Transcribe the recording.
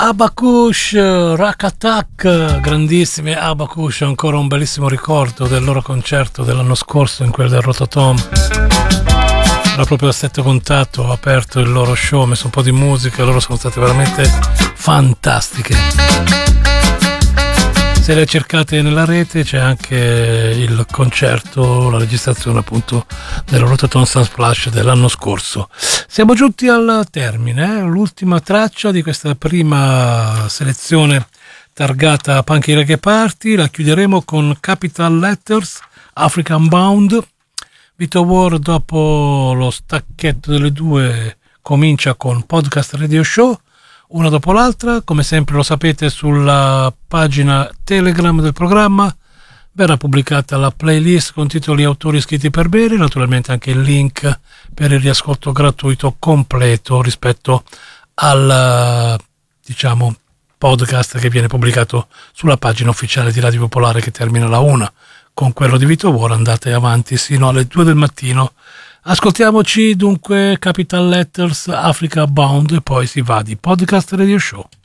Abacush, Rakatak, grandissimi Abacush, ancora un bellissimo ricordo del loro concerto dell'anno scorso in quel del Rototom. Era proprio a Stretto Contatto, ho aperto il loro show, ho messo un po' di musica, loro sono state veramente fantastiche. Se le cercate nella rete c'è anche il concerto, la registrazione appunto del Rototom Sunsplash dell'anno scorso. Siamo giunti al termine, l'ultima traccia di questa prima selezione targata Punky Reggae Party, la chiuderemo con Capital Letters, African Bound. Vito War dopo lo stacchetto delle due comincia con Podcast Radio Show, una dopo l'altra, come sempre lo sapete sulla pagina Telegram del programma verrà pubblicata la playlist con titoli e autori scritti per bene, naturalmente anche il link per il riascolto gratuito completo rispetto al podcast che viene pubblicato sulla pagina ufficiale di Radio Popolare che termina alla 1. Con quello di Vito War andate avanti sino alle 2 del mattino. Ascoltiamoci dunque Capital Letters, Africa Bound e poi si va di Podcast Radio Show.